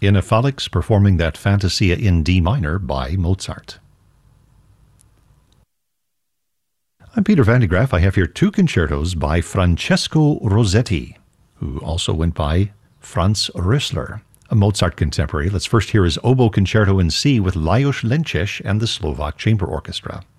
Inifalix performing that Fantasia in D minor by Mozart. I'm Peter Van de Graaff. I have here two concertos by Francesco Rossetti, who also went by Franz Rösler, a Mozart contemporary. Let's first hear his Oboe Concerto in C with Lajos Lences and the Slovak Chamber Orchestra.